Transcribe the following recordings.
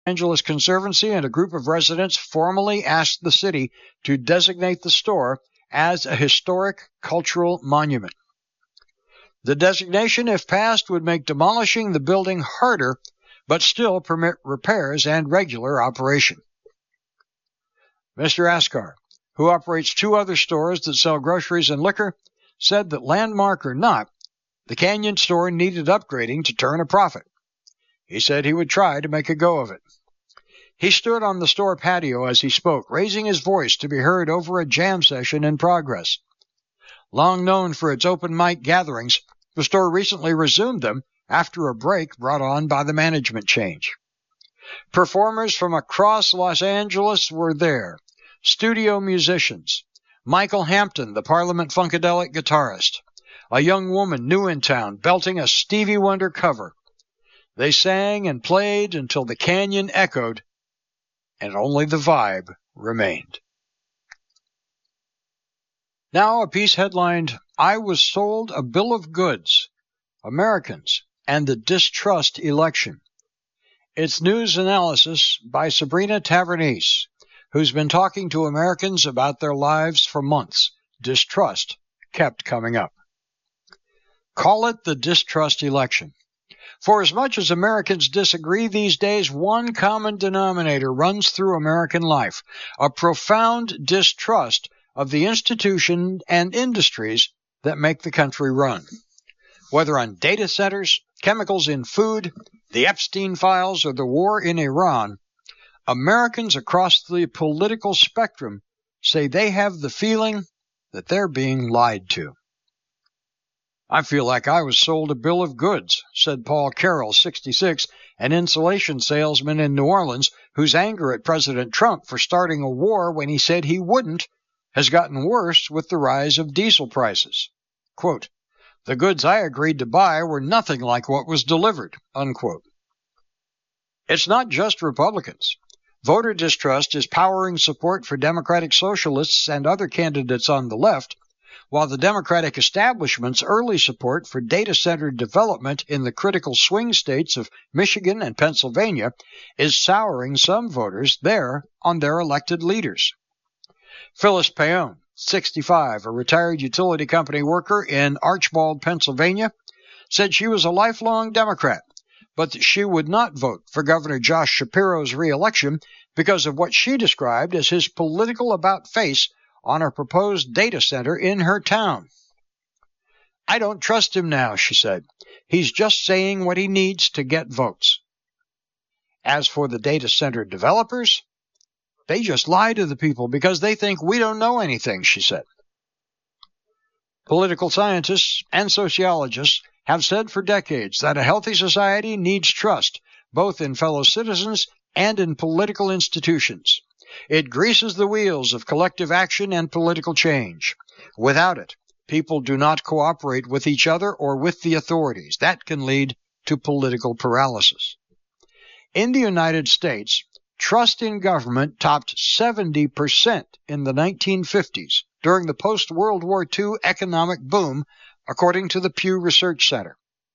Angeles Conservancy and a group of residents formally asked the city to designate the store as a historic cultural monument. The designation, if passed, would make demolishing the building harder, but still permit repairs and regular operation. Mr. Askar, who operates 2 other stores that sell groceries and liquor, said that landmark or not, the Canyon store needed upgrading to turn a profit. He said he would try to make a go of it. He stood on the store patio as he spoke, raising his voice to be heard over a jam session in progress. Long known for its open mic gatherings, the store recently resumed them after a break brought on by the management change. Performers from across Los Angeles were there. Studio musicians. Michael Hampton, the Parliament Funkadelic guitarist. A young woman new in town, belting a Stevie Wonder cover. They sang and played until the canyon echoed, and only the vibe remained. Now a piece headlined, "I Was Sold a Bill of Goods, Americans and the Distrust Election." It's news analysis by Sabrina Tavernise, who's been talking to Americans about their lives for months. Distrust kept coming up. Call it the distrust election. For as much as Americans disagree these days, one common denominator runs through American life, a profound distrust of the institutions and industries that make the country run. Whether on data centers, chemicals in food, the Epstein files, or the war in Iran, Americans across the political spectrum say they have the feeling that they're being lied to. "I feel like I was sold a bill of goods," said Paul Carroll, 66, an insulation salesman in New Orleans whose anger at President Trump for starting a war when he said he wouldn't has gotten worse with the rise of diesel prices. Quote, "The goods I agreed to buy were nothing like what was delivered," unquote. It's not just Republicans. Voter distrust is powering support for Democratic Socialists and other candidates on the left, while the Democratic establishment's early support for data center development in the critical swing states of Michigan and Pennsylvania is souring some voters there on their elected leaders. Phyllis Paone, 65, a retired utility company worker in Archbald, Pennsylvania, said she was a lifelong Democrat, but that she would not vote for Governor Josh Shapiro's re-election because of what she described as his political about-face on a proposed data center in her town. "I don't trust him now," she said. "He's just saying what he needs to get votes." As for the data center developers, they just lie to the people because they think we don't know anything, she said. Political scientists and sociologists have said for decades that a healthy society needs trust, both in fellow citizens and in political institutions. It greases the wheels of collective action and political change. Without it, people do not cooperate with each other or with the authorities. That can lead to political paralysis. In the United States, trust in government topped 70% in the 1950s during the post-World War II economic boom, according to the Pew Research Center.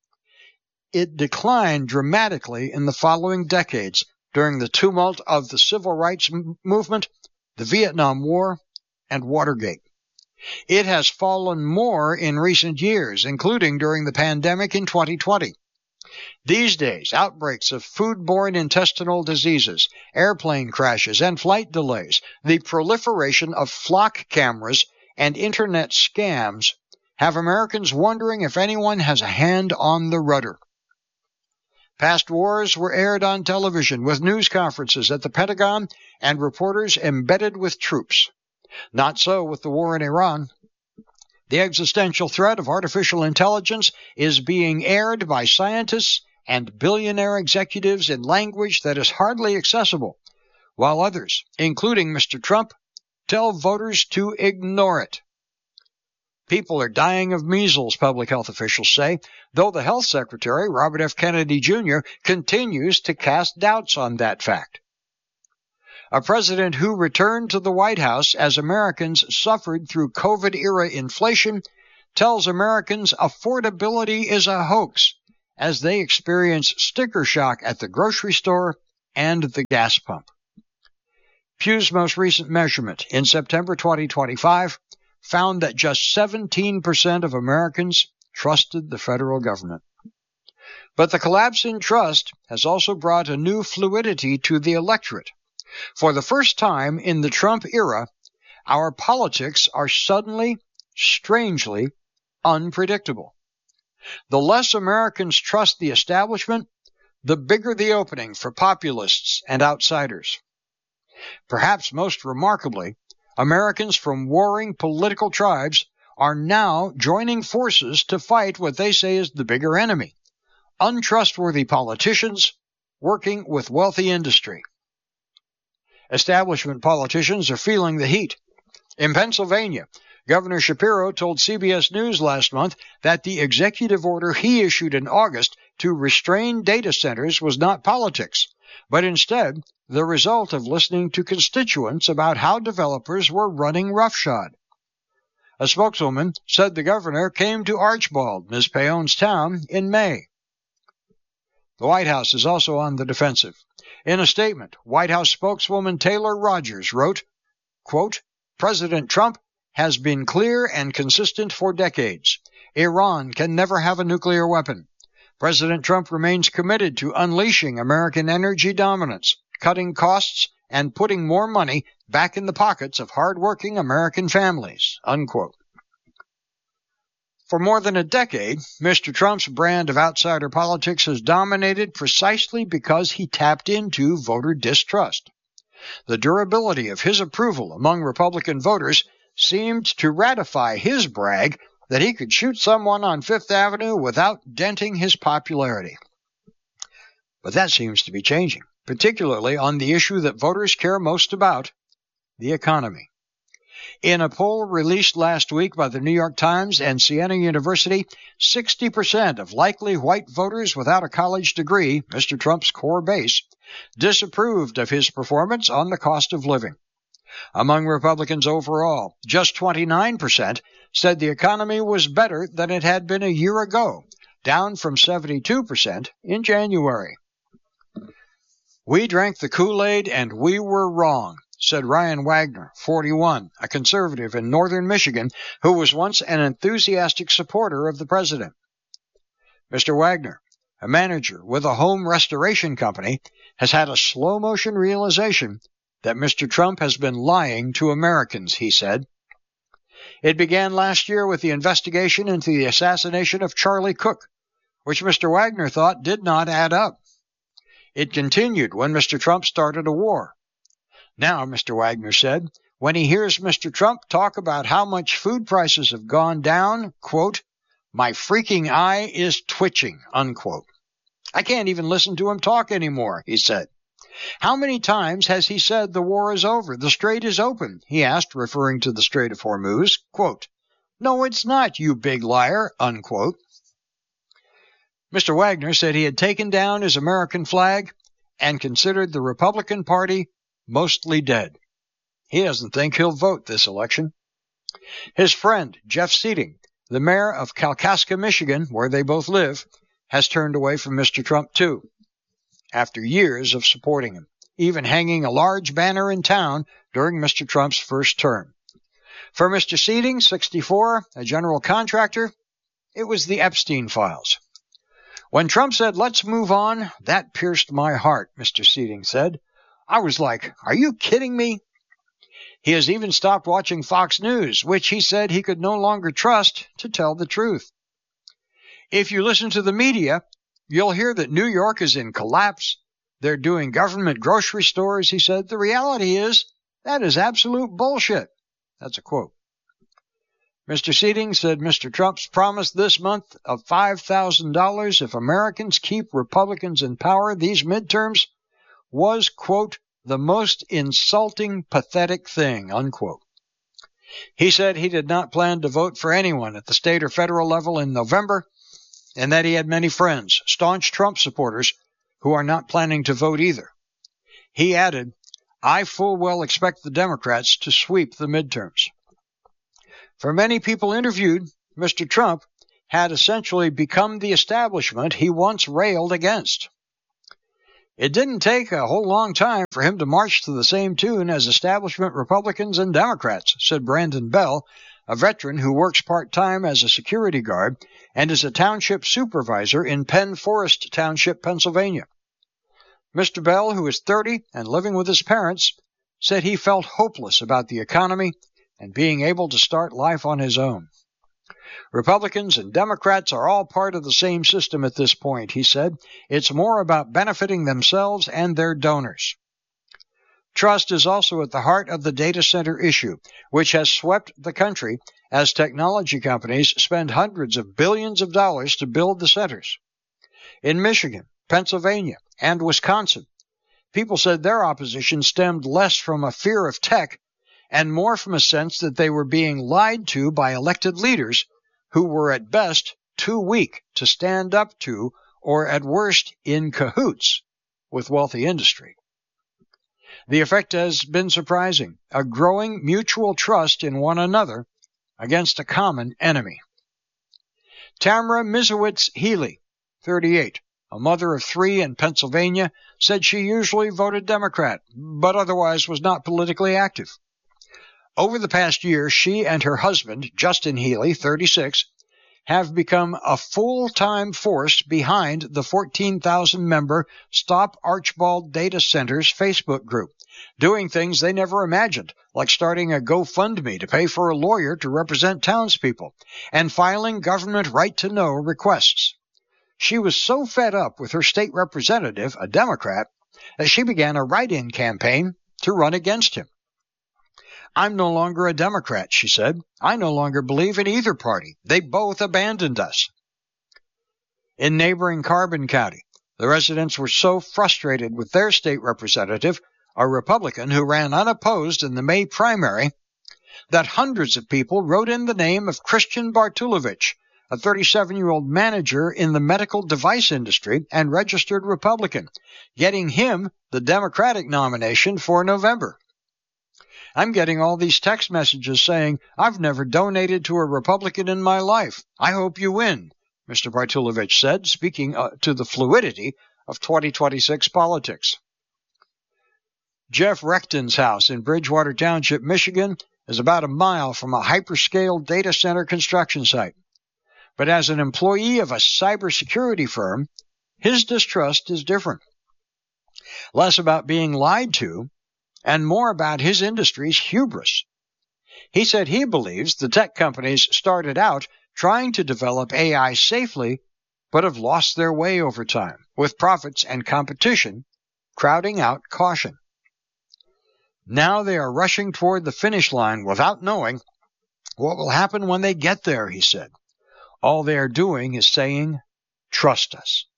It declined dramatically in the following decades during the tumult of the Civil Rights Movement, the Vietnam War, and Watergate. It has fallen more in recent years, including during the pandemic in 2020. These days, outbreaks of foodborne intestinal diseases, airplane crashes, and flight delays, the proliferation of flock cameras, and internet scams have Americans wondering if anyone has a hand on the rudder. Past wars were aired on television with news conferences at the Pentagon and reporters embedded with troops. Not so with the war in Iran. The existential threat of artificial intelligence is being aired by scientists and billionaire executives in language that is hardly accessible, while others, including Mr. Trump, tell voters to ignore it. People are dying of measles, public health officials say, though the health secretary, Robert F. Kennedy Jr., continues to cast doubts on that fact. A president who returned to the White House as Americans suffered through COVID-era inflation tells Americans affordability is a hoax as they experience sticker shock at the grocery store and the gas pump. Pew's most recent measurement in September 2025 found that just 17% of Americans trusted the federal government. But the collapse in trust has also brought a new fluidity to the electorate. For the first time in the Trump era, our politics are suddenly, strangely, unpredictable. The less Americans trust the establishment, the bigger the opening for populists and outsiders. Perhaps most remarkably, Americans from warring political tribes are now joining forces to fight what they say is the bigger enemy: untrustworthy politicians working with wealthy industry. Establishment politicians are feeling the heat. In Pennsylvania, Governor Shapiro told CBS News last month that the executive order he issued in August to restrain data centers was not politics, but instead the result of listening to constituents about how developers were running roughshod. A spokeswoman said the governor came to Archbald, Ms. Paon's town, in May. The White House is also on the defensive. In a statement, White House spokeswoman Taylor Rogers wrote, quote, "President Trump has been clear and consistent for decades. Iran can never have a nuclear weapon. President Trump remains committed to unleashing American energy dominance, cutting costs, and putting more money back in the pockets of hardworking American families," unquote. For more than a decade, Mr. Trump's brand of outsider politics has dominated precisely because he tapped into voter distrust. The durability of his approval among Republican voters seemed to ratify his brag that he could shoot someone on Fifth Avenue without denting his popularity. But that seems to be changing, particularly on the issue that voters care most about, the economy. In a poll released last week by the New York Times and Siena University, 60% of likely white voters without a college degree, Mr. Trump's core base, disapproved of his performance on the cost of living. Among Republicans overall, just 29% said the economy was better than it had been a year ago, down from 72% in January. "We drank the Kool-Aid and we were wrong," said Ryan Wagner, 41, a conservative in northern Michigan who was once an enthusiastic supporter of the president. Mr. Wagner, a manager with a home restoration company, has had a slow-motion realization that Mr. Trump has been lying to Americans, he said. It began last year with the investigation into the assassination of Charlie Cook, which Mr. Wagner thought did not add up. It continued when Mr. Trump started a war. Now, Mr. Wagner said, when he hears Mr. Trump talk about how much food prices have gone down, quote, "My freaking eye is twitching," unquote. "I can't even listen to him talk anymore," he said. "How many times has he said the war is over, the strait is open?" he asked, referring to the Strait of Hormuz. Quote, "No, it's not, you big liar," unquote. Mr. Wagner said he had taken down his American flag and considered the Republican Party mostly dead. He doesn't think he'll vote this election. His friend, Jeff Seating, the mayor of Kalkaska, Michigan, where they both live, has turned away from Mr. Trump too, after years of supporting him, even hanging a large banner in town during Mr. Trump's first term. For Mr. Seating, 64, a general contractor, it was the Epstein files. "When Trump said, 'Let's move on,' that pierced my heart," Mr. Seating said. "I was like, are you kidding me?" He has even stopped watching Fox News, which he said he could no longer trust to tell the truth. "If you listen to the media, you'll hear that New York is in collapse. They're doing government grocery stores," he said. "The reality is, that is absolute bullshit." That's a quote. Mr. Seating said Mr. Trump's promise this month of $5,000 if Americans keep Republicans in power these midterms was, quote, "the most insulting, pathetic thing," unquote. He said he did not plan to vote for anyone at the state or federal level in November, and that he had many friends, staunch Trump supporters, who are not planning to vote either. He added, "I full well expect the Democrats to sweep the midterms." For many people interviewed, Mr. Trump had essentially become the establishment he once railed against. It didn't take a whole long time for him to march to the same tune as establishment Republicans and Democrats, said Brandon Bell, a veteran who works part-time as a security guard and is a township supervisor in Penn Forest Township, Pennsylvania. Mr. Bell, who is 30 and living with his parents, said he felt hopeless about the economy and being able to start life on his own. Republicans and Democrats are all part of the same system at this point, he said. It's more about benefiting themselves and their donors. Trust is also at the heart of the data center issue, which has swept the country as technology companies spend hundreds of billions of dollars to build the centers. In Michigan, Pennsylvania, and Wisconsin, people said their opposition stemmed less from a fear of tech and more from a sense that they were being lied to by elected leaders who were at best too weak to stand up to, or at worst in cahoots with wealthy industry. The effect has been surprising, a growing mutual trust in one another against a common enemy. Tamara Mizowitz Healy, 38, a mother of 3 in Pennsylvania, said she usually voted Democrat, but otherwise was not politically active. Over the past year, she and her husband, Justin Healy, 36, have become a full-time force behind the 14,000-member Stop Archbald Data Centers Facebook group, doing things they never imagined, like starting a GoFundMe to pay for a lawyer to represent townspeople, and filing government right-to-know requests. She was so fed up with her state representative, a Democrat, that she began a write-in campaign to run against him. I'm no longer a Democrat, she said. I no longer believe in either party. They both abandoned us. In neighboring Carbon County, the residents were so frustrated with their state representative, a Republican who ran unopposed in the May primary, that hundreds of people wrote in the name of Christian Bartulovich, a 37-year-old manager in the medical device industry and registered Republican, getting him the Democratic nomination for November. I'm getting all these text messages saying, I've never donated to a Republican in my life. I hope you win, Mr. Bartulovich said, speaking to the fluidity of 2026 politics. Jeff Rechten's house in Bridgewater Township, Michigan, is about a mile from a hyperscale data center construction site. But as an employee of a cybersecurity firm, his distrust is different. Less about being lied to, and more about his industry's hubris. He said he believes the tech companies started out trying to develop AI safely, but have lost their way over time, with profits and competition crowding out caution. Now they are rushing toward the finish line without knowing what will happen when they get there, he said. All they are doing is saying, trust us.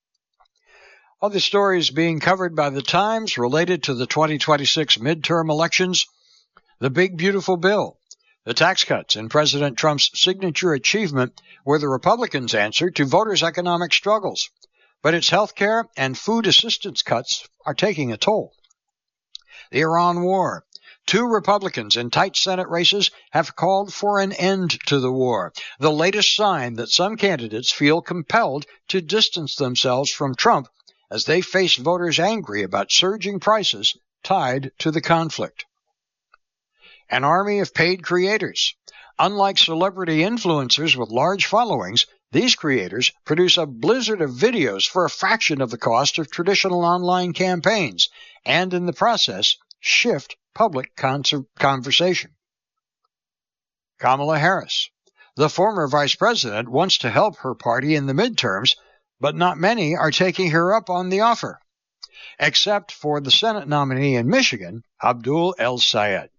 Other stories being covered by the Times related to the 2026 midterm elections: the big beautiful bill, the tax cuts, and President Trump's signature achievement were the Republicans' answer to voters' economic struggles. But its health care and food assistance cuts are taking a toll. The Iran war. 2 Republicans in tight Senate races have called for an end to the war, the latest sign that some candidates feel compelled to distance themselves from Trump as they face voters angry about surging prices tied to the conflict. An army of paid creators. Unlike celebrity influencers with large followings, these creators produce a blizzard of videos for a fraction of the cost of traditional online campaigns, and in the process, shift public conversation. Kamala Harris. The former vice president wants to help her party in the midterms, but not many are taking her up on the offer, except for the Senate nominee in Michigan, Abdul El-Sayed.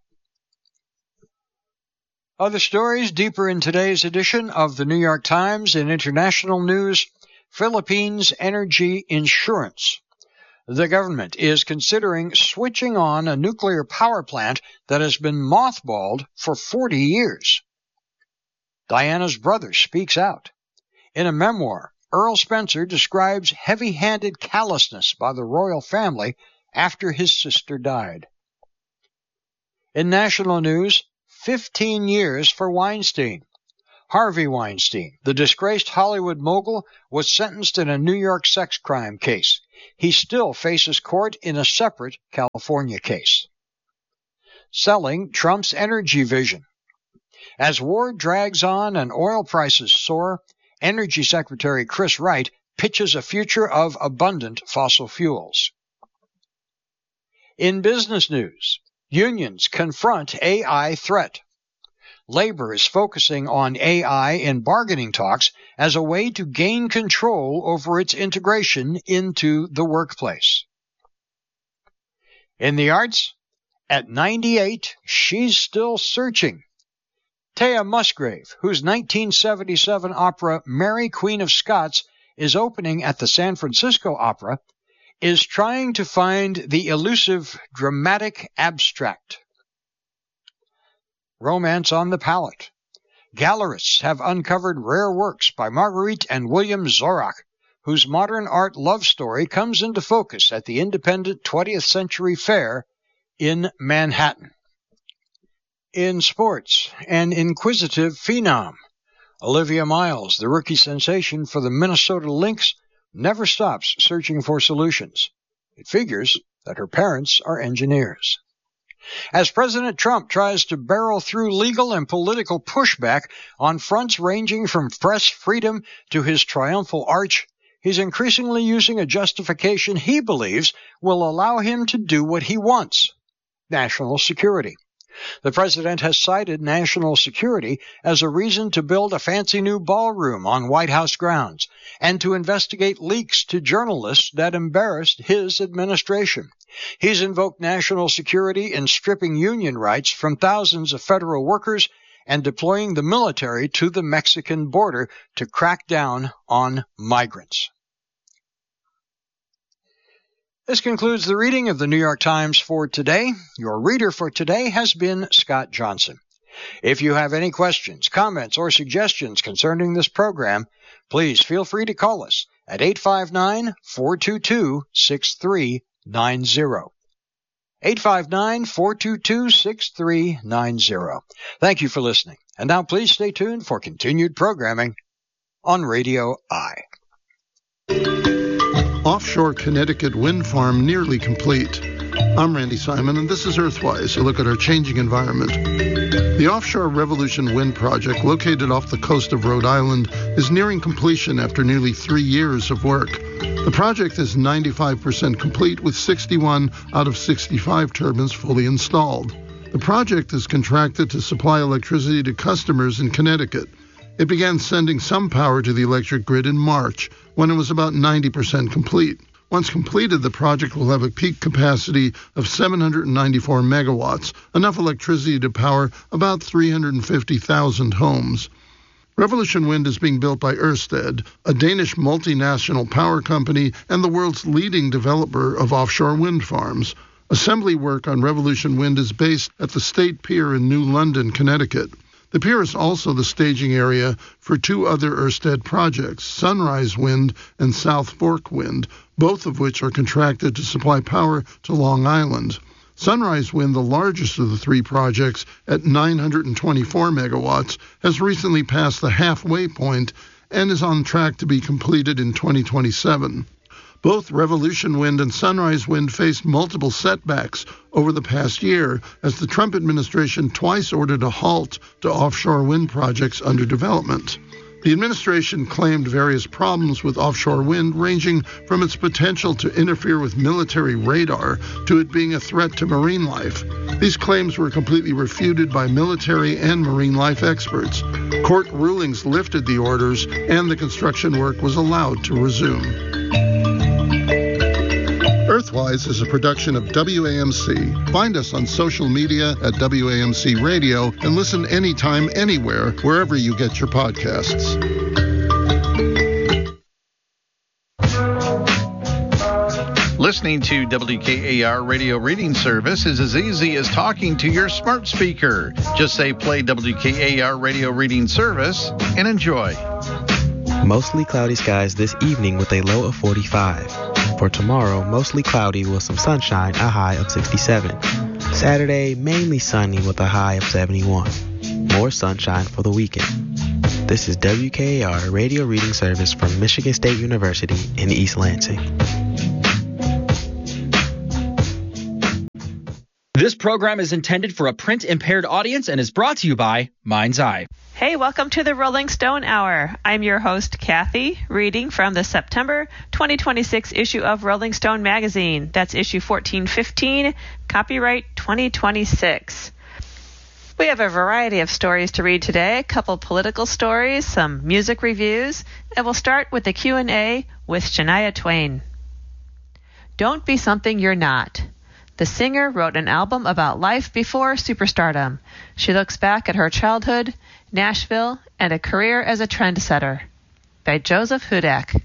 Other stories deeper in today's edition of the New York Times. In international news, Philippines energy insurance. The government is considering switching on a nuclear power plant that has been mothballed for 40 years. Diana's brother speaks out. In a memoir, Earl Spencer describes heavy-handed callousness by the royal family after his sister died. In national news, 15 years for Weinstein. Harvey Weinstein, the disgraced Hollywood mogul, was sentenced in a New York sex crime case. he still faces court in a separate California case. Selling Trump's energy vision. As war drags on and oil prices soar, Energy Secretary Chris Wright pitches a future of abundant fossil fuels. In business news, unions confront AI threat. Labor is focusing on AI in bargaining talks as a way to gain control over its integration into the workplace. In the arts, at 98, she's still searching. Thea Musgrave, whose 1977 opera Mary Queen of Scots is opening at the San Francisco Opera, is trying to find the elusive dramatic abstract. Romance on the palette. Gallerists have uncovered rare works by Marguerite and William Zorach, whose modern art love story comes into focus at the Independent 20th Century Fair in Manhattan. In sports, an inquisitive phenom, Olivia Miles, the rookie sensation for the Minnesota Lynx, never stops searching for solutions. It figures that her parents are engineers. As President Trump tries to barrel through legal and political pushback on fronts ranging from press freedom to his triumphal arch, he's increasingly using a justification he believes will allow him to do what he wants: national security. The president has cited national security as a reason to build a fancy new ballroom on White House grounds and to investigate leaks to journalists that embarrassed his administration. He's invoked national security in stripping union rights from thousands of federal workers and deploying the military to the Mexican border to crack down on migrants. This concludes the reading of the New York Times for today. Your reader for today has been Scott Johnson. If you have any questions, comments, or suggestions concerning this program, please feel free to call us at 859-422-6390. 859-422-6390. Thank you for listening. And now please stay tuned for continued programming on Radio I. Offshore Connecticut wind farm nearly complete. I'm Randy Simon, and this is Earthwise, a look at our changing environment. The offshore Revolution Wind project, located off the coast of Rhode Island, is nearing completion after nearly 3 years of work. The project is 95% complete, with 61 out of 65 turbines fully installed. The project is contracted to supply electricity to customers in Connecticut. It began sending some power to the electric grid in March, when it was about 90% complete. Once completed, the project will have a peak capacity of 794 megawatts, enough electricity to power about 350,000 homes. Revolution Wind is being built by Ørsted, a Danish multinational power company and the world's leading developer of offshore wind farms. Assembly work on Revolution Wind is based at the State Pier in New London, Connecticut. The pier is also the staging area for 2 other Ørsted projects, Sunrise Wind and South Fork Wind, both of which are contracted to supply power to Long Island. Sunrise Wind, the largest of the 3 projects at 924 megawatts, has recently passed the halfway point and is on track to be completed in 2027. Both Revolution Wind and Sunrise Wind faced multiple setbacks over the past year as the Trump administration twice ordered a halt to offshore wind projects under development. The administration claimed various problems with offshore wind, ranging from its potential to interfere with military radar to it being a threat to marine life. These claims were completely refuted by military and marine life experts. Court rulings lifted the orders, and the construction work was allowed to resume. Earthwise is a production of WAMC. Find us on social media at WAMC Radio and listen anytime, anywhere, wherever you get your podcasts. Listening to WKAR Radio Reading Service is as easy as talking to your smart speaker. Just say play WKAR Radio Reading Service and enjoy. Mostly cloudy skies this evening with a low of 45. For tomorrow, mostly cloudy with some sunshine, a high of 67. Saturday, mainly sunny with a high of 71. More sunshine for the weekend. This is WKAR Radio Reading Service from Michigan State University in East Lansing. This program is intended for a print-impaired audience and is brought to you by Mind's Eye. Hey, welcome to the Rolling Stone Hour. I'm your host, Kathy, reading from the September 2026 issue of Rolling Stone magazine. That's issue 1415, copyright 2026. We have a variety of stories to read today, a couple political stories, some music reviews, and we'll start with the Q&A with Shania Twain. Don't be something you're not. The singer wrote an album about life before superstardom. She looks back at her childhood, Nashville, and a career as a trendsetter. By Joseph Hudak.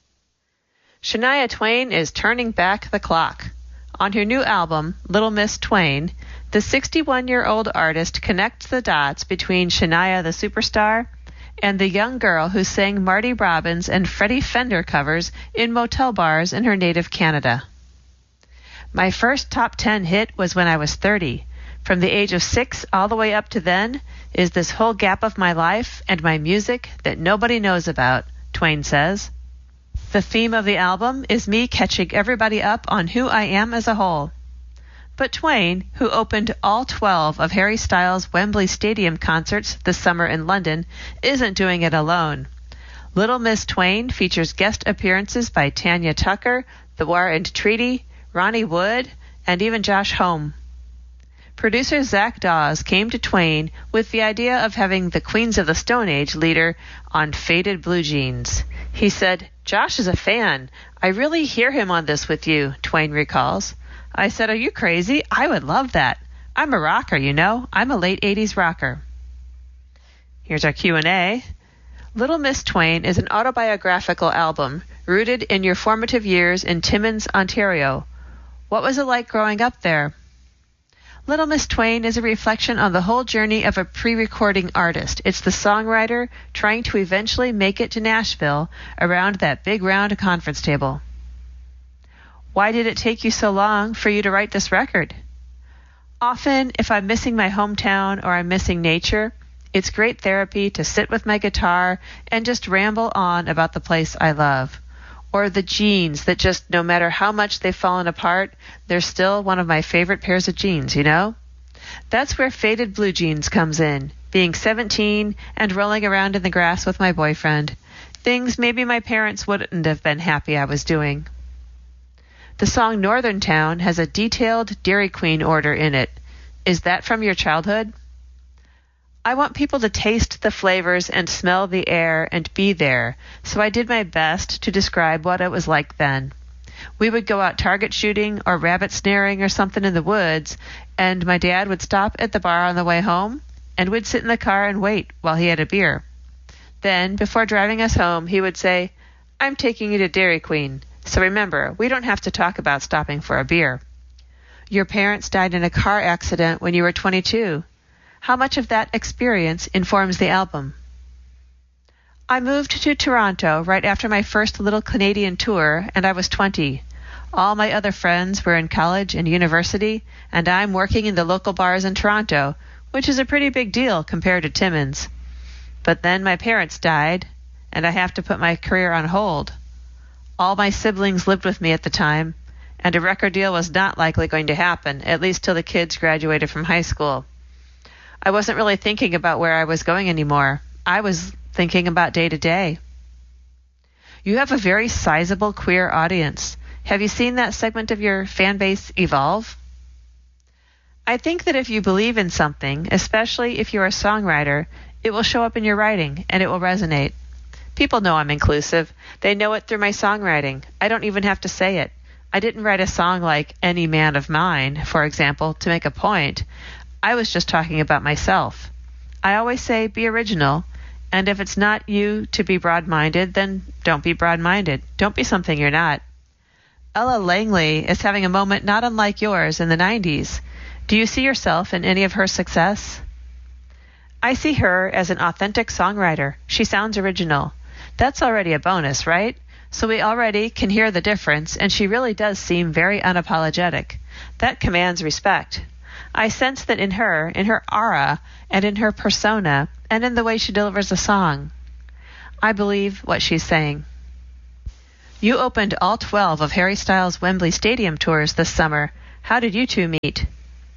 Shania Twain is turning back the clock. On her new album, Little Miss Twain, the 61-year-old artist connects the dots between Shania the superstar and the young girl who sang Marty Robbins and Freddie Fender covers in motel bars in her native Canada. My first top 10 hit was when I was 30. From the age of 6 all the way up to then is this whole gap of my life and my music that nobody knows about, Twain says. The theme of the album is me catching everybody up on who I am as a whole. But Twain, who opened all 12 of Harry Styles' Wembley Stadium concerts this summer in London, isn't doing it alone. Little Miss Twain features guest appearances by Tanya Tucker, The War and Treaty, Ronnie Wood, and even Josh Homme. Producer Zach Dawes came to Twain with the idea of having the Queens of the Stone Age leader on faded blue jeans. He said, "Josh is a fan. I really hear him on this with you," Twain recalls. I said, "Are you crazy? I would love that. I'm a rocker, you know. I'm a late 80s rocker." Here's our Q&A. Little Miss Twain is an autobiographical album rooted in your formative years in Timmins, Ontario. What was it like growing up there? Little Miss Twain is a reflection on the whole journey of a pre-recording artist. It's the songwriter trying to eventually make it to Nashville around that big round conference table. Why did it take you so long for you to write this record? Often, if I'm missing my hometown or I'm missing nature, it's great therapy to sit with my guitar and just ramble on about the place I love. Or the jeans that just, no matter how much they've fallen apart, they're still one of my favorite pairs of jeans, you know? That's where Faded Blue Jeans comes in, being 17 and rolling around in the grass with my boyfriend. Things maybe my parents wouldn't have been happy I was doing. The song Northern Town has a detailed Dairy Queen order in it. Is that from your childhood? I want people to taste the flavors and smell the air and be there, so I did my best to describe what it was like then. We would go out target shooting or rabbit snaring or something in the woods, and my dad would stop at the bar on the way home, and we'd sit in the car and wait while he had a beer. Then, before driving us home, he would say, "I'm taking you to Dairy Queen, so remember, we don't have to talk about stopping for a beer." Your parents died in a car accident when you were 22. How much of that experience informs the album? I moved to Toronto right after my first little Canadian tour, and I was 20. All my other friends were in college and university, and I'm working in the local bars in Toronto, which is a pretty big deal compared to Timmins. But then my parents died, and I have to put my career on hold. All my siblings lived with me at the time, and a record deal was not likely going to happen, at least till the kids graduated from high school. I wasn't really thinking about where I was going anymore. I was thinking about day to day. You have a very sizable queer audience. Have you seen that segment of your fan base evolve? I think that if you believe in something, especially if you're a songwriter, it will show up in your writing and it will resonate. People know I'm inclusive. They know it through my songwriting. I don't even have to say it. I didn't write a song like Any Man of Mine, for example, to make a point. I was just talking about myself. I always say be original, and if it's not you to be broad-minded, then don't be broad-minded. Don't be something you're not. Ella Langley is having a moment not unlike yours in the 90s. Do you see yourself in any of her success? I see her as an authentic songwriter. She sounds original. That's already a bonus, right? So we already can hear the difference, and she really does seem very unapologetic. That commands respect. I sense that in her aura, and in her persona, and in the way she delivers a song. I believe what she's saying. You opened all 12 of Harry Styles' Wembley Stadium tours this summer. How did you two meet?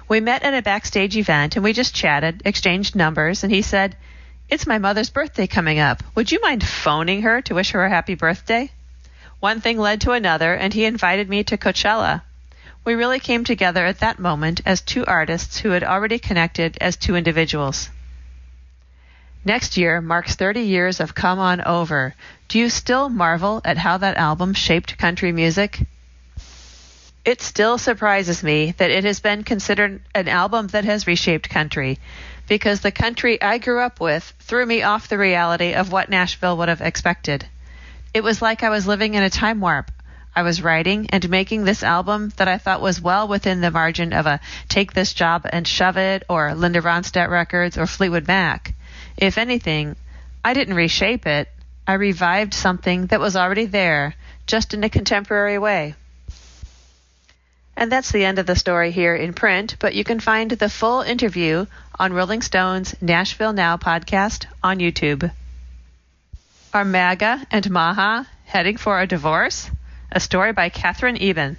We met at a backstage event, and we just chatted, exchanged numbers, and he said, "It's my mother's birthday coming up. Would you mind phoning her to wish her a happy birthday?" One thing led to another, and he invited me to Coachella. We really came together at that moment as two artists who had already connected as two individuals. Next year marks 30 years of Come On Over. Do you still marvel at how that album shaped country music? It still surprises me that it has been considered an album that has reshaped country, because the country I grew up with threw me off the reality of what Nashville would have expected. It was like I was living in a time warp. I was writing and making this album that I thought was well within the margin of a Take This Job and Shove It or Linda Ronstadt Records or Fleetwood Mac. If anything, I didn't reshape it. I revived something that was already there, just in a contemporary way. And that's the end of the story here in print, but you can find the full interview on Rolling Stone's Nashville Now podcast on YouTube. Are MAGA and Maha heading for a divorce? A story by Catherine Eben.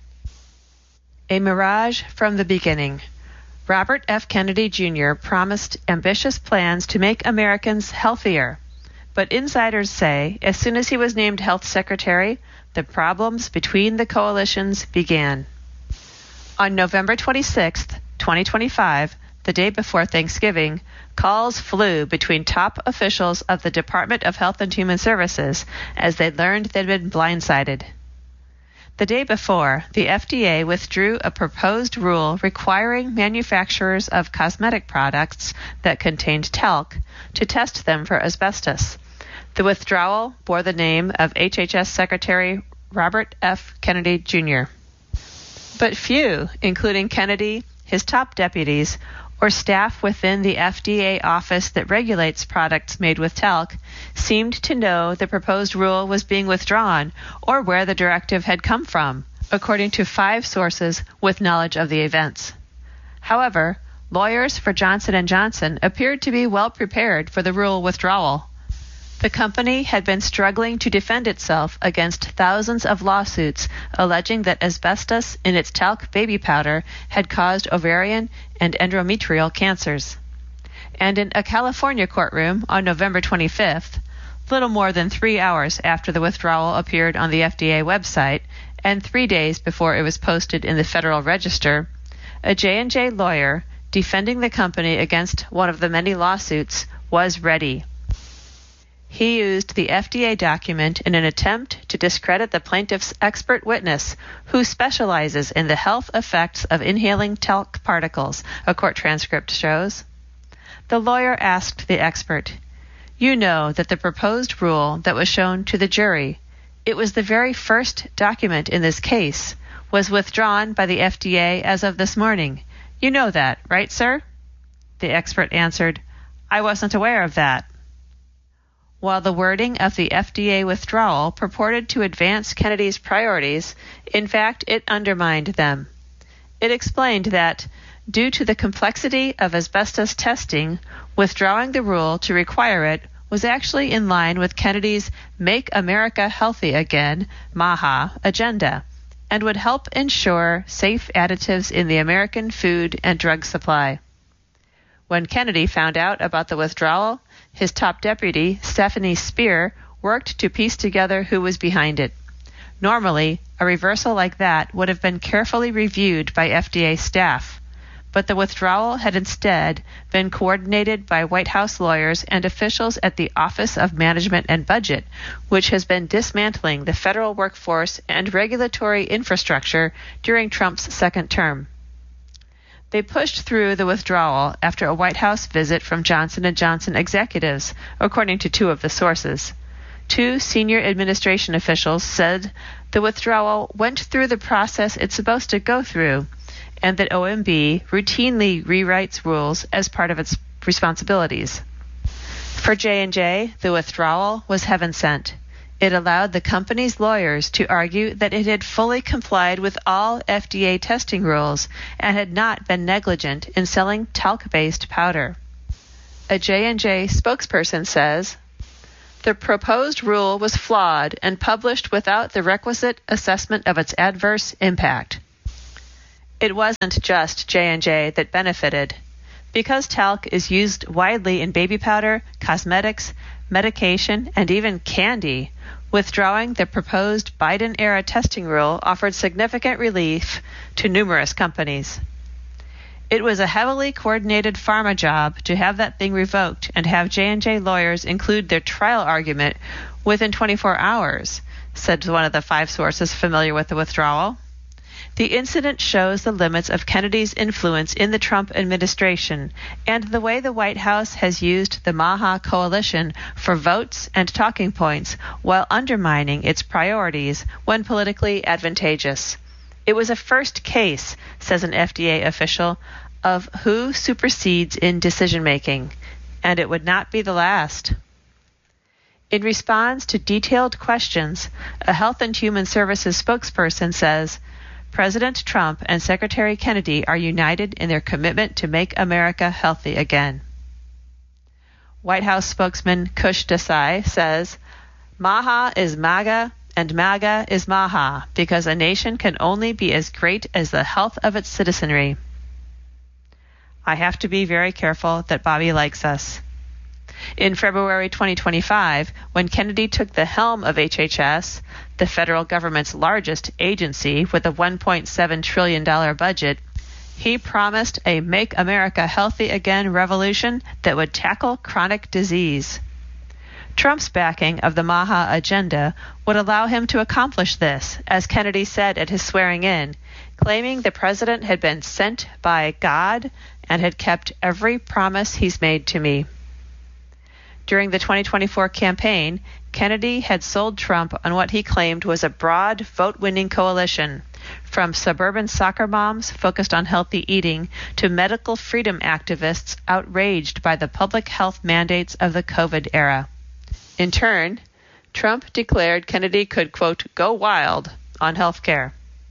A mirage from the beginning. Robert F. Kennedy Jr. promised ambitious plans to make Americans healthier. But insiders say, as soon as he was named health secretary, the problems between the coalitions began. On November 26, 2025, the day before Thanksgiving, calls flew between top officials of the Department of Health and Human Services as they learned they'd been blindsided. The day before, the FDA withdrew a proposed rule requiring manufacturers of cosmetic products that contained talc to test them for asbestos. The withdrawal bore the name of HHS Secretary Robert F. Kennedy Jr. But few, including Kennedy, his top deputies, or staff within the FDA office that regulates products made with talc, seemed to know the proposed rule was being withdrawn or where the directive had come from, according to 5 sources with knowledge of the events. However, lawyers for Johnson & Johnson appeared to be well prepared for the rule withdrawal. The company had been struggling to defend itself against thousands of lawsuits alleging that asbestos in its talc baby powder had caused ovarian and endometrial cancers. And in a California courtroom on November 25th, little more than 3 hours after the withdrawal appeared on the FDA website and 3 days before it was posted in the Federal Register, a J&J lawyer defending the company against one of the many lawsuits was ready. He used the FDA document in an attempt to discredit the plaintiff's expert witness, who specializes in the health effects of inhaling talc particles, a court transcript shows. The lawyer asked the expert, "You know that the proposed rule that was shown to the jury, it was the very first document in this case, was withdrawn by the FDA as of this morning. You know that, right, sir?" The expert answered, "I wasn't aware of that." While the wording of the FDA withdrawal purported to advance Kennedy's priorities, in fact, it undermined them. It explained that, due to the complexity of asbestos testing, withdrawing the rule to require it was actually in line with Kennedy's Make America Healthy Again, MAHA, agenda, and would help ensure safe additives in the American food and drug supply. When Kennedy found out about the withdrawal, his top deputy, Stephanie Speer, worked to piece together who was behind it. Normally, a reversal like that would have been carefully reviewed by FDA staff, but the withdrawal had instead been coordinated by White House lawyers and officials at the Office of Management and Budget, which has been dismantling the federal workforce and regulatory infrastructure during Trump's second term. They pushed through the withdrawal after a White House visit from Johnson & Johnson executives, according to 2 of the sources. 2 senior administration officials said the withdrawal went through the process it's supposed to go through, and that OMB routinely rewrites rules as part of its responsibilities. For J&J, the withdrawal was heaven sent. It allowed the company's lawyers to argue that it had fully complied with all FDA testing rules and had not been negligent in selling talc-based powder. A J&J spokesperson says, "The proposed rule was flawed and published without the requisite assessment of its adverse impact." It wasn't just J&J that benefited. Because talc is used widely in baby powder, cosmetics, medication, and even candy, withdrawing the proposed Biden-era testing rule offered significant relief to numerous companies. It was a heavily coordinated pharma job to have that thing revoked and have J&J lawyers include their trial argument within 24 hours, said one of the 5 sources familiar with the withdrawal. The incident shows the limits of Kennedy's influence in the Trump administration and the way the White House has used the MAHA coalition for votes and talking points while undermining its priorities when politically advantageous. It was a first case, says an FDA official, of who supersedes in decision-making, and it would not be the last. In response to detailed questions, a Health and Human Services spokesperson says, President Trump and Secretary Kennedy are united in their commitment to make America healthy again. White House spokesman Kush Desai says, MAHA is MAGA and MAGA is MAHA because a nation can only be as great as the health of its citizenry. I have to be very careful that Bobby likes us. In February 2025, when Kennedy took the helm of HHS, the federal government's largest agency with a $1.7 trillion budget, he promised a Make America Healthy Again revolution that would tackle chronic disease. Trump's backing of the MAHA agenda would allow him to accomplish this, as Kennedy said at his swearing-in, claiming the president had been sent by God and had kept every promise he's made to me. During the 2024 campaign, Kennedy had sold Trump on what he claimed was a broad vote-winning coalition, from suburban soccer moms focused on healthy eating to medical freedom activists outraged by the public health mandates of the COVID era. In turn, Trump declared Kennedy could, quote, go wild on health care.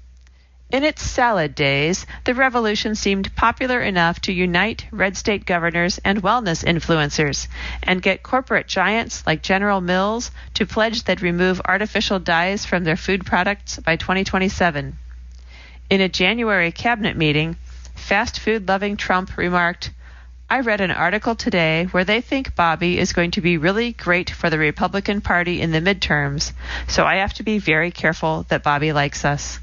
In its salad days, the revolution seemed popular enough to unite red state governors and wellness influencers and get corporate giants like General Mills to pledge they'd remove artificial dyes from their food products by 2027. In a January cabinet meeting, fast food-loving Trump remarked, I read an article today where they think Bobby is going to be really great for the Republican Party in the midterms, so I have to be very careful that Bobby likes us.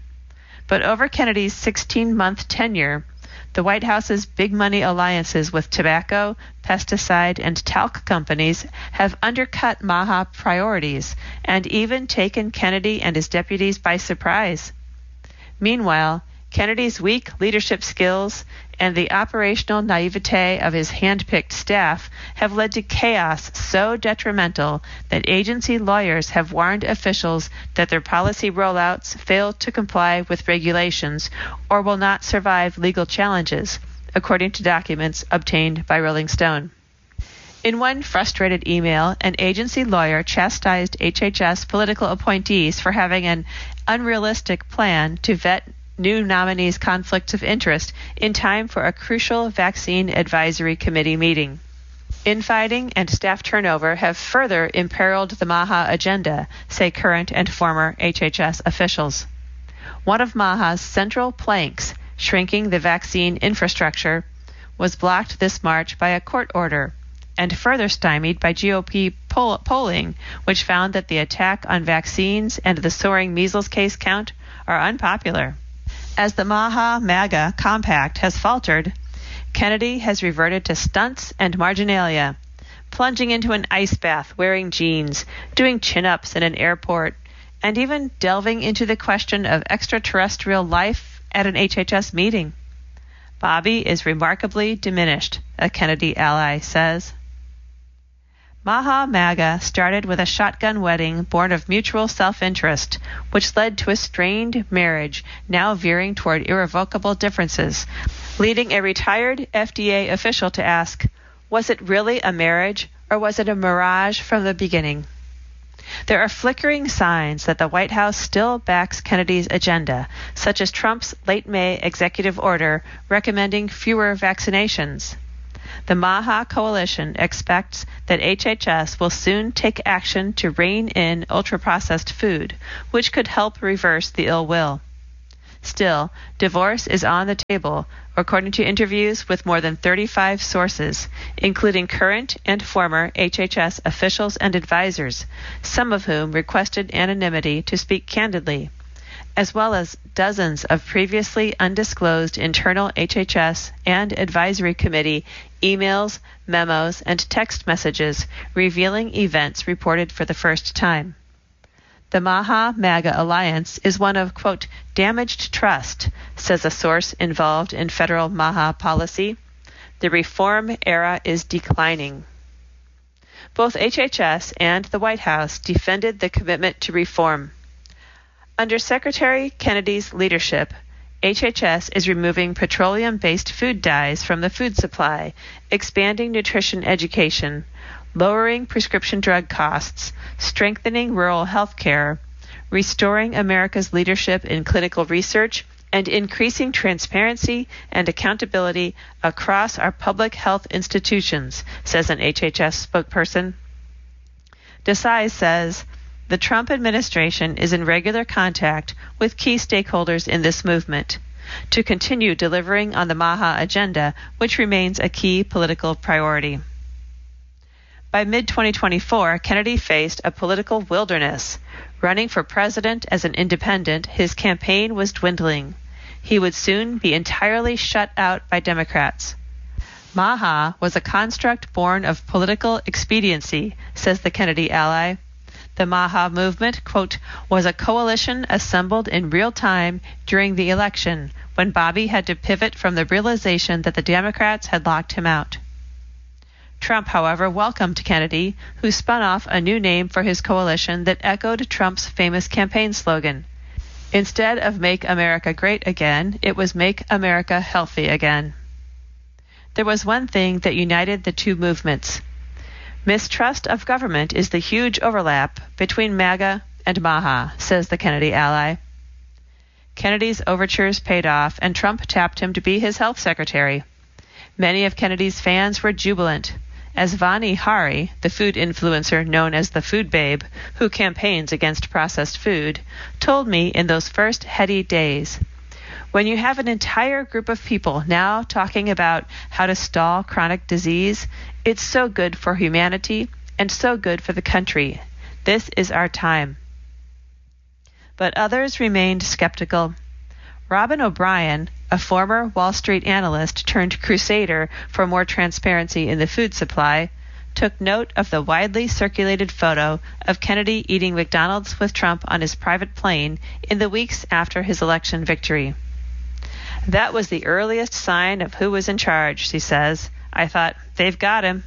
But over Kennedy's 16-month tenure, the White House's big money alliances with tobacco, pesticide, and talc companies have undercut MAHA priorities and even taken Kennedy and his deputies by surprise. Meanwhile, Kennedy's weak leadership skills and the operational naivete of his hand-picked staff have led to chaos so detrimental that agency lawyers have warned officials that their policy rollouts fail to comply with regulations or will not survive legal challenges, according to documents obtained by Rolling Stone. In one frustrated email, an agency lawyer chastised HHS political appointees for having an unrealistic plan to vet new nominees' conflicts of interest in time for a crucial vaccine advisory committee meeting. Infighting and staff turnover have further imperiled the MAHA agenda, say current and former HHS officials. One of MAHA's central planks, shrinking the vaccine infrastructure, was blocked this March by a court order, and further stymied by GOP polling, which found that the attack on vaccines and the soaring measles case count are unpopular. As the MAHA-MAGA compact has faltered, Kennedy has reverted to stunts and marginalia, plunging into an ice bath wearing jeans, doing chin-ups in an airport, and even delving into the question of extraterrestrial life at an HHS meeting. Bobby is remarkably diminished, a Kennedy ally says. MAHA-MAGA started with a shotgun wedding born of mutual self-interest, which led to a strained marriage now veering toward irrevocable differences, leading a retired FDA official to ask, was it really a marriage or was it a mirage from the beginning? There are flickering signs that the White House still backs Kennedy's agenda, such as Trump's late May executive order recommending fewer vaccinations. The MAHA coalition expects that HHS will soon take action to rein in ultra-processed food, which could help reverse the ill will. Still, divorce is on the table, according to interviews with more than 35 sources, including current and former HHS officials and advisors, some of whom requested anonymity to speak candidly, as well as dozens of previously undisclosed internal HHS and advisory committee emails, memos, and text messages revealing events reported for the first time. The Maha-MAGA alliance is one of, quote, damaged trust, says a source involved in federal Maha policy. The reform era is declining. Both HHS and the White House defended the commitment to reform. Under Secretary Kennedy's leadership, HHS is removing petroleum-based food dyes from the food supply, expanding nutrition education, lowering prescription drug costs, strengthening rural health care, restoring America's leadership in clinical research, and increasing transparency and accountability across our public health institutions, says an HHS spokesperson. Desai says, the Trump administration is in regular contact with key stakeholders in this movement to continue delivering on the Maha agenda, which remains a key political priority. By mid-2024, Kennedy faced a political wilderness. Running for president as an independent, his campaign was dwindling. He would soon be entirely shut out by Democrats. Maha was a construct born of political expediency, says the Kennedy ally. The Maha movement, quote, was a coalition assembled in real time during the election when Bobby had to pivot from the realization that the Democrats had locked him out. Trump, however, welcomed Kennedy, who spun off a new name for his coalition that echoed Trump's famous campaign slogan. Instead of Make America Great Again, it was Make America Healthy Again. There was one thing that united the two movements. Mistrust of government is the huge overlap between MAGA and Maha, says the Kennedy ally. Kennedy's overtures paid off, and Trump tapped him to be his health secretary. Many of Kennedy's fans were jubilant, as Vani Hari, the food influencer known as the Food Babe, who campaigns against processed food, told me in those first heady days. When you have an entire group of people now talking about how to stall chronic disease, it's so good for humanity and so good for the country. This is our time. But others remained skeptical. Robin O'Brien, a former Wall Street analyst turned crusader for more transparency in the food supply, took note of the widely circulated photo of Kennedy eating McDonald's with Trump on his private plane in the weeks after his election victory. That was the earliest sign of who was in charge, she says. I thought, they've got him.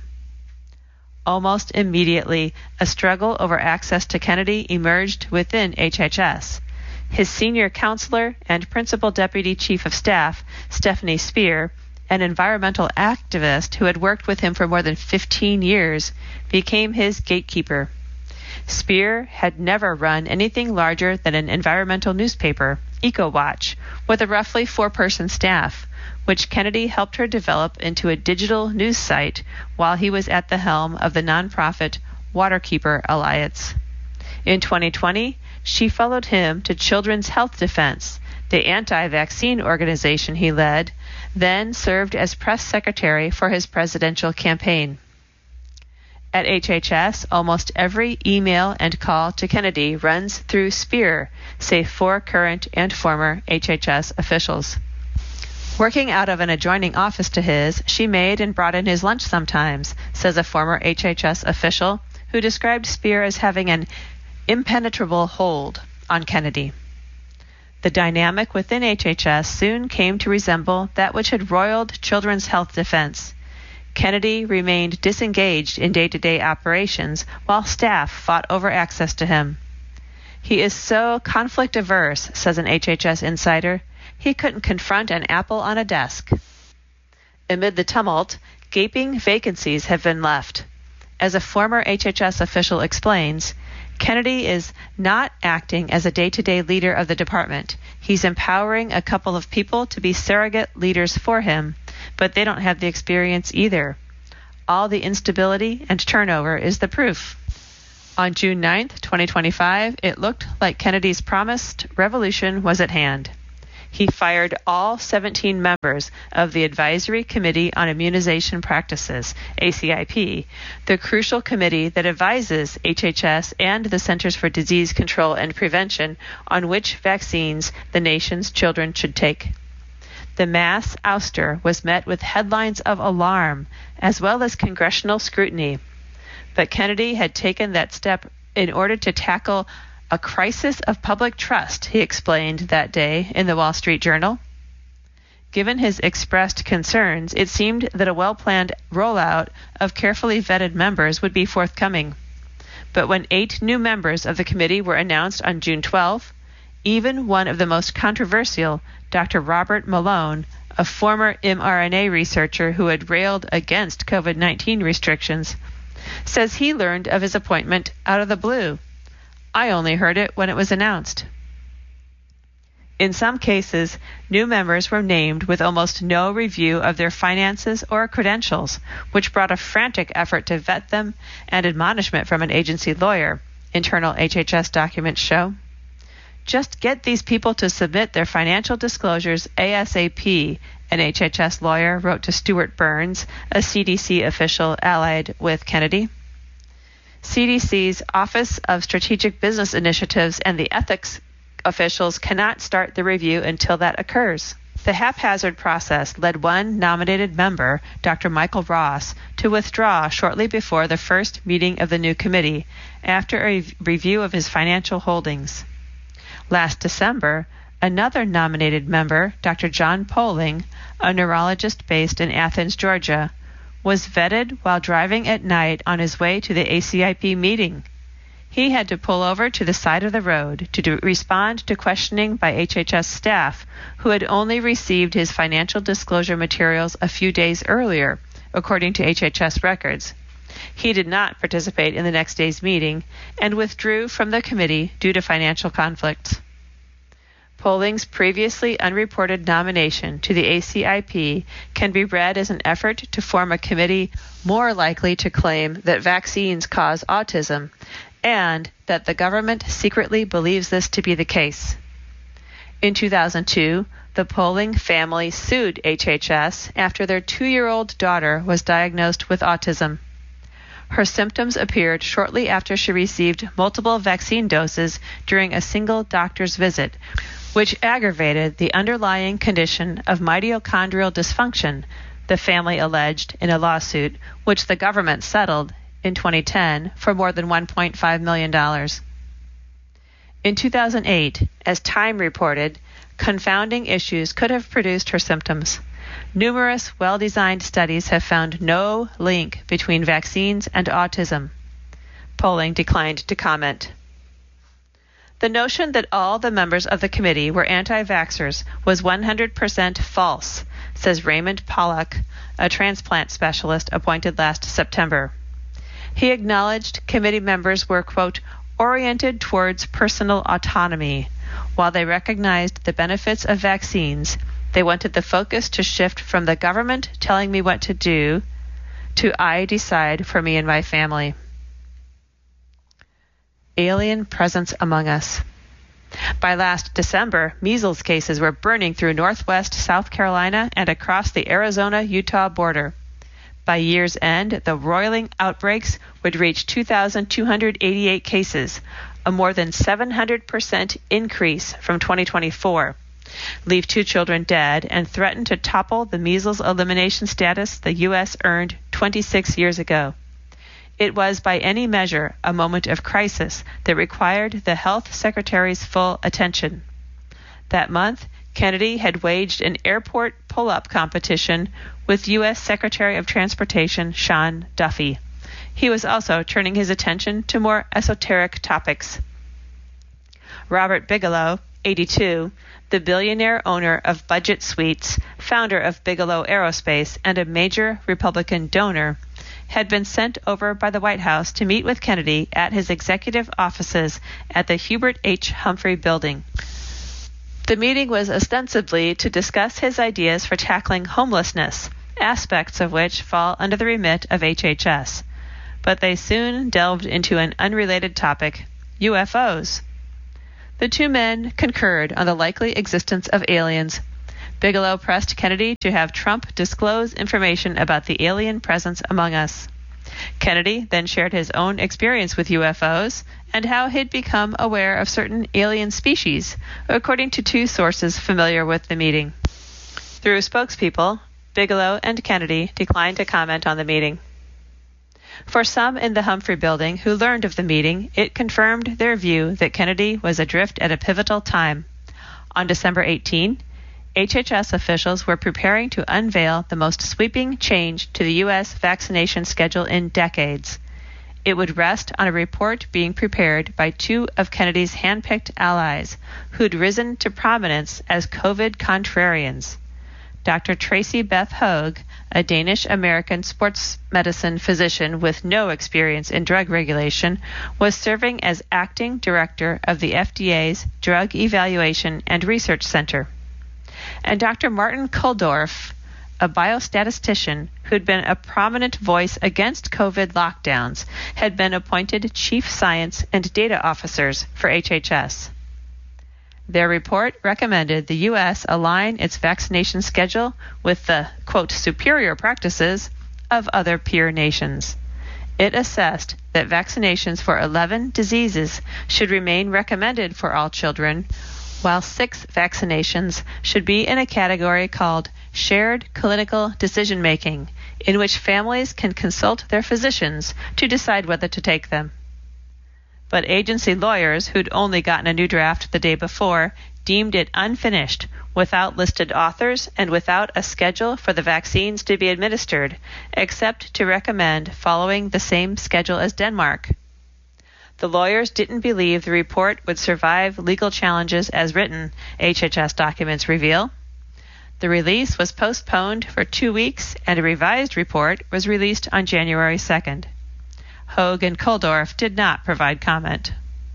Almost immediately, a struggle over access to Kennedy emerged within HHS. His senior counselor and principal deputy chief of staff, Stephanie Speer, an environmental activist who had worked with him for more than 15 years, became his gatekeeper. Speer had never run anything larger than an environmental newspaper, EcoWatch, with a roughly 4-person staff, which Kennedy helped her develop into a digital news site while he was at the helm of the nonprofit Waterkeeper Alliance. In 2020, she followed him to Children's Health Defense, the anti-vaccine organization he led, then served as press secretary for his presidential campaign. At HHS, almost every email and call to Kennedy runs through Speer, say 4 current and former HHS officials. Working out of an adjoining office to his, she made and brought in his lunch sometimes, says a former HHS official who described Speer as having an impenetrable hold on Kennedy. The dynamic within HHS soon came to resemble that which had roiled Children's Health Defense. Kennedy remained disengaged in day-to-day operations while staff fought over access to him. He is so conflict-averse, says an HHS insider, he couldn't confront an apple on a desk. Amid the tumult, gaping vacancies have been left. As a former HHS official explains, Kennedy is not acting as a day-to-day leader of the department. He's empowering a couple of people to be surrogate leaders for him, but they don't have the experience either. All the instability and turnover is the proof. On June 9th, 2025, it looked like Kennedy's promised revolution was at hand. he fired all 17 members of the Advisory Committee on Immunization Practices, ACIP, the crucial committee that advises HHS and the Centers for Disease Control and Prevention on which vaccines the nation's children should take. The mass ouster was met with headlines of alarm as well as congressional scrutiny. But Kennedy had taken that step in order to tackle a crisis of public trust, he explained that day in the Wall Street Journal. Given his expressed concerns, it seemed that a well-planned rollout of carefully vetted members would be forthcoming. But when 8 new members of the committee were announced on June 12, even one of the most controversial, Dr. Robert Malone, a former mRNA researcher who had railed against COVID-19 restrictions, says he learned of his appointment out of the blue. I only heard it when it was announced. In some cases, new members were named with almost no review of their finances or credentials, which brought a frantic effort to vet them and admonishment from an agency lawyer, internal HHS documents show. Just get these people to submit their financial disclosures ASAP, an HHS lawyer wrote to Stuart Burns, a CDC official allied with Kennedy. CDC's Office of Strategic Business Initiatives and the ethics officials cannot start the review until that occurs. The haphazard process led one nominated member, Dr. Michael Ross, to withdraw shortly before the first meeting of the new committee after a review of his financial holdings. Last December, another nominated member, Dr. John Poling, a neurologist based in Athens, Georgia, was vetted while driving at night on his way to the ACIP meeting. He had to pull over to the side of the road to respond to questioning by HHS staff who had only received his financial disclosure materials a few days earlier, according to HHS records. He did not participate in the next day's meeting and withdrew from the committee due to financial conflicts. Poling's previously unreported nomination to the ACIP can be read as an effort to form a committee more likely to claim that vaccines cause autism and that the government secretly believes this to be the case. In 2002, the Poling family sued HHS after their 2-year-old daughter was diagnosed with autism. Her symptoms appeared shortly after she received multiple vaccine doses during a single doctor's visit, which aggravated the underlying condition of mitochondrial dysfunction, the family alleged in a lawsuit which the government settled in 2010 for more than $1.5 million. In 2008, as Time reported, confounding issues could have produced her symptoms. Numerous well-designed studies have found no link between vaccines and autism. Poling declined to comment. The notion that all the members of the committee were anti-vaxxers was 100% false, says Raymond Pollack, a transplant specialist appointed last September. He acknowledged committee members were, quote, oriented towards personal autonomy. While they recognized the benefits of vaccines, they wanted the focus to shift from the government telling me what to do to I decide for me and my family. Alien presence among us. By last December, measles cases were burning through northwest South Carolina and across the Arizona-Utah border. By year's end, the roiling outbreaks would reach 2,288 cases, a more than 700% increase from 2024, leave 2 children dead, and threaten to topple the measles elimination status the U.S. earned 26 years ago. It was, by any measure, a moment of crisis that required the health secretary's full attention. That month, Kennedy had waged an airport pull-up competition with U.S. Secretary of Transportation Sean Duffy. He was also turning his attention to more esoteric topics. Robert Bigelow, 82, the billionaire owner of Budget Suites, founder of Bigelow Aerospace, and a major Republican donor, had been sent over by the White House to meet with Kennedy at his executive offices at the Hubert H. Humphrey Building. The meeting was ostensibly to discuss his ideas for tackling homelessness, aspects of which fall under the remit of HHS. But they soon delved into an unrelated topic, UFOs. The two men concurred on the likely existence of aliens. Bigelow pressed Kennedy to have Trump disclose information about the alien presence among us. Kennedy then shared his own experience with UFOs and how he'd become aware of certain alien species, according to two sources familiar with the meeting. Through spokespeople, Bigelow and Kennedy declined to comment on the meeting. For some in the Humphrey Building who learned of the meeting, it confirmed their view that Kennedy was adrift at a pivotal time. On December 18, HHS officials were preparing to unveil the most sweeping change to the U.S. vaccination schedule in decades. It would rest on a report being prepared by two of Kennedy's hand-picked allies, who'd risen to prominence as COVID contrarians. Dr. Tracy Beth Hoag, a Danish-American sports medicine physician with no experience in drug regulation, was serving as acting director of the FDA's Drug Evaluation and Research Center. And Dr. Martin Kulldorff, a biostatistician who'd been a prominent voice against COVID lockdowns, had been appointed chief science and data officers for HHS. Their report recommended the U.S. align its vaccination schedule with the, quote, superior practices of other peer nations. It assessed that vaccinations for 11 diseases should remain recommended for all children, while 6 vaccinations should be in a category called shared clinical decision-making, in which families can consult their physicians to decide whether to take them. But agency lawyers who'd only gotten a new draft the day before deemed it unfinished, without listed authors and without a schedule for the vaccines to be administered, except to recommend following the same schedule as Denmark. The lawyers didn't believe the report would survive legal challenges as written, HHS documents reveal. The release was postponed for 2 weeks, and a revised report was released on January 2nd. Hoag and Kulldorff did not provide comment.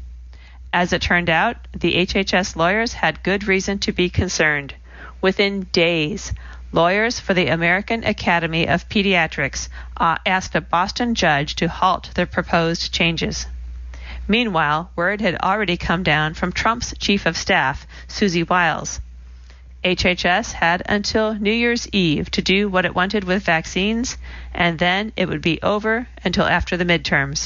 As it turned out, the HHS lawyers had good reason to be concerned. Within days, lawyers for the American Academy of Pediatrics asked a Boston judge to halt their proposed changes. Meanwhile, word had already come down from Trump's chief of staff, Susie Wiles. HHS had until New Year's Eve to do what it wanted with vaccines, and then it would be over until after the midterms.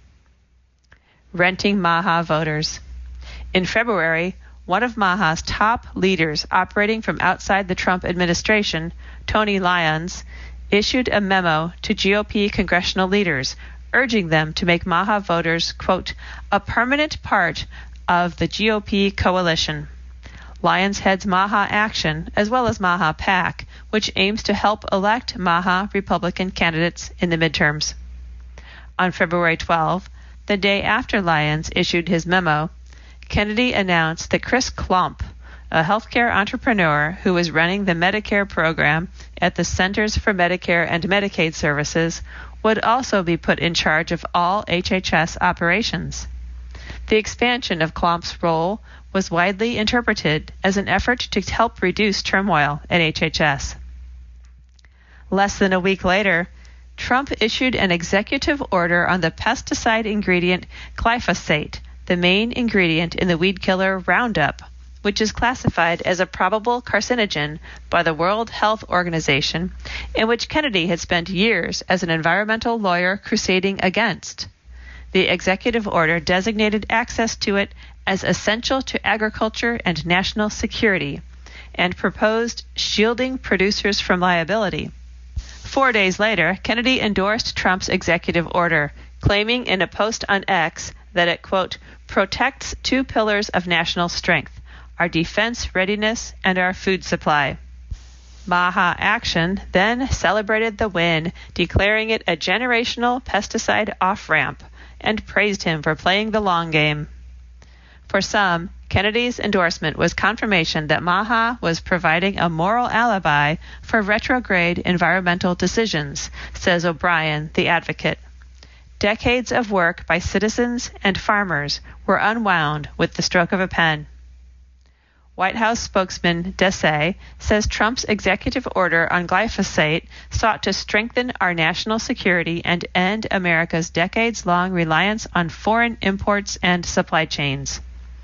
Renting MAHA voters. In February, one of MAHA's top leaders operating from outside the Trump administration, Tony Lyons, issued a memo to GOP congressional leaders urging them to make MAHA voters, quote, a permanent part of the GOP coalition. Lyons heads MAHA Action, as well as MAHA PAC, which aims to help elect MAHA Republican candidates in the midterms. On February 12, the day after Lyons issued his memo, Kennedy announced that Chris Klump, a healthcare entrepreneur who was running the Medicare program at the Centers for Medicare and Medicaid Services, would also be put in charge of all HHS operations. The expansion of Klump's role was widely interpreted as an effort to help reduce turmoil at HHS. Less than a week later, Trump issued an executive order on the pesticide ingredient glyphosate, the main ingredient in the weed killer Roundup, which is classified as a probable carcinogen by the World Health Organization, and which Kennedy had spent years as an environmental lawyer crusading against. The executive order designated access to it as essential to agriculture and national security, and proposed shielding producers from liability. 4 days later, Kennedy endorsed Trump's executive order, claiming in a post on X that it, quote, protects 2 pillars of national strength, our defense readiness and our food supply. MAHA Action then celebrated the win, declaring it a generational pesticide off-ramp, and praised him for playing the long game. For some, Kennedy's endorsement was confirmation that MAHA was providing a moral alibi for retrograde environmental decisions, says O'Brien, the advocate. Decades of work by citizens and farmers were unwound with the stroke of a pen. White House spokesman Desai says Trump's executive order on glyphosate sought to strengthen our national security and end America's decades-long reliance on foreign imports and supply chains.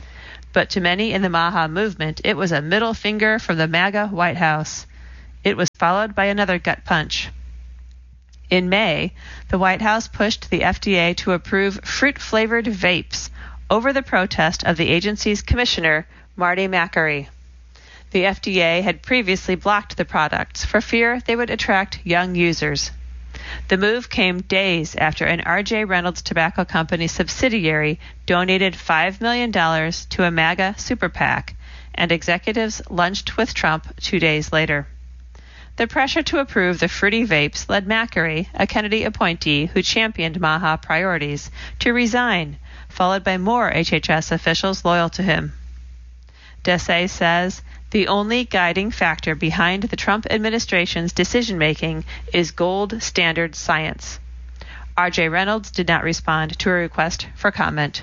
But to many in the MAHA movement, it was a middle finger from the MAGA White House. It was followed by another gut punch. In May, the White House pushed the FDA to approve fruit-flavored vapes over the protest of the agency's commissioner, Marty Makary. The FDA had previously blocked the products for fear they would attract young users. The move came days after an R.J. Reynolds Tobacco Company subsidiary donated $5 million to a MAGA super PAC, and executives lunched with Trump 2 days later. The pressure to approve the fruity vapes led Makary, a Kennedy appointee who championed MAHA priorities, to resign, followed by more HHS officials loyal to him. Desai says, the only guiding factor behind the Trump administration's decision-making is gold standard science. R.J. Reynolds did not respond to a request for comment.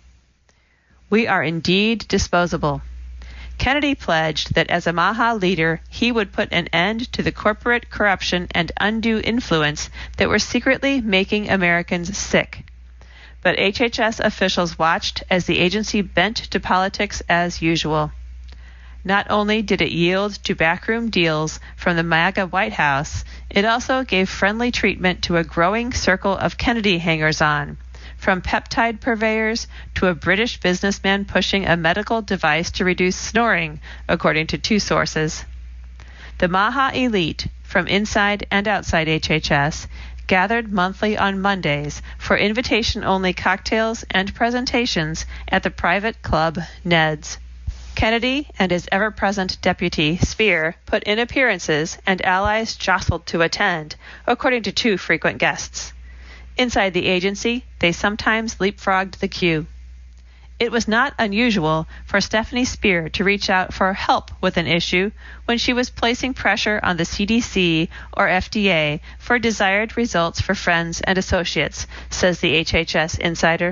We are indeed disposable. Kennedy pledged that as a MAHA leader, he would put an end to the corporate corruption and undue influence that were secretly making Americans sick. But HHS officials watched as the agency bent to politics as usual. Not only did it yield to backroom deals from the MAGA White House, it also gave friendly treatment to a growing circle of Kennedy hangers-on, from peptide purveyors to a British businessman pushing a medical device to reduce snoring, according to 2 sources. The MAHA elite, from inside and outside HHS, gathered monthly on Mondays for invitation-only cocktails and presentations at the private club Ned's. Kennedy and his ever-present deputy, Speer, put in appearances, and allies jostled to attend, according to 2 frequent guests. Inside the agency, they sometimes leapfrogged the queue. It was not unusual for Stephanie Speer to reach out for help with an issue when she was placing pressure on the CDC or FDA for desired results for friends and associates, says the HHS insider.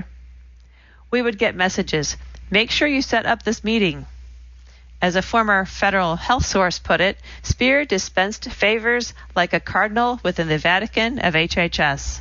We would get messages, make sure you set up this meeting. As a former federal health source put it, Speer dispensed favors like a cardinal within the Vatican of HHS.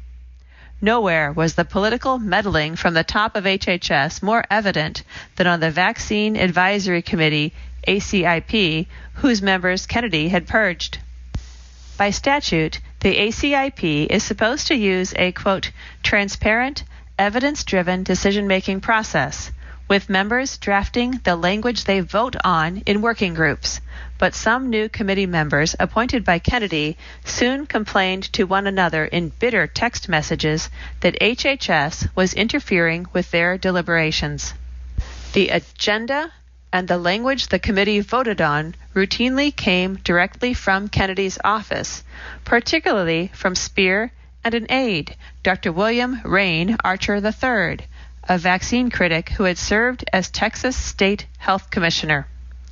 Nowhere was the political meddling from the top of HHS more evident than on the Vaccine Advisory Committee, ACIP, whose members Kennedy had purged. By statute, the ACIP is supposed to use a, quote, transparent, evidence-driven decision-making process, with members drafting the language they vote on in working groups. But some new committee members appointed by Kennedy soon complained to one another in bitter text messages that HHS was interfering with their deliberations. The agenda and the language the committee voted on routinely came directly from Kennedy's office, particularly from Speer and an aide, Dr. William Rain Archer III, a vaccine critic who had served as Texas State Health Commissioner.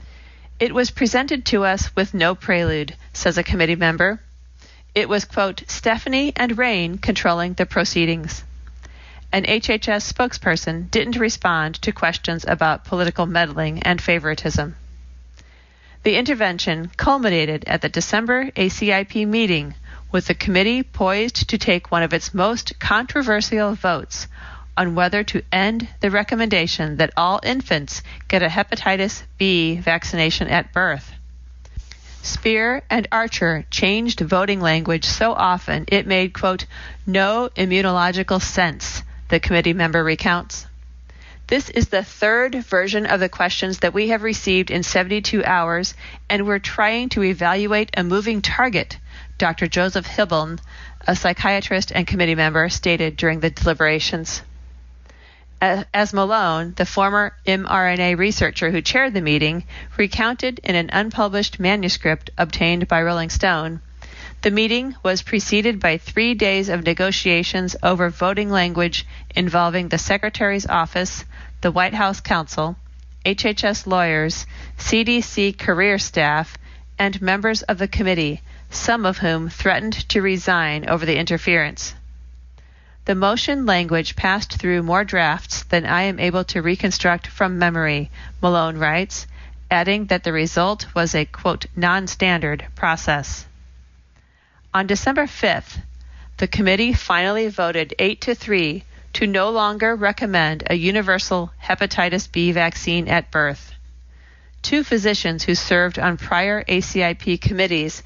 It was presented to us with no prelude, says a committee member. It was, quote, Stephanie and Rain controlling the proceedings. An HHS spokesperson didn't respond to questions about political meddling and favoritism. The intervention culminated at the December ACIP meeting, with the committee poised to take one of its most controversial votes on whether to end the recommendation that all infants get a hepatitis B vaccination at birth. Speer and Archer changed voting language so often it made, quote, no immunological sense, the committee member recounts. This is the 3rd version of the questions that we have received in 72 hours, and we're trying to evaluate a moving target, Dr. Joseph Hibeln, a psychiatrist and committee member, stated during the deliberations. As Malone, the former mRNA researcher who chaired the meeting, recounted in an unpublished manuscript obtained by Rolling Stone, the meeting was preceded by 3 days of negotiations over voting language involving the Secretary's office, the White House counsel, HHS lawyers, CDC career staff, and members of the committee, some of whom threatened to resign over the interference. The motion language passed through more drafts than I am able to reconstruct from memory, Malone writes, adding that the result was a, quote, non-standard process. On December 5th, the committee finally voted 8-3 to no longer recommend a universal hepatitis B vaccine at birth. 2 physicians who served on prior ACIP committees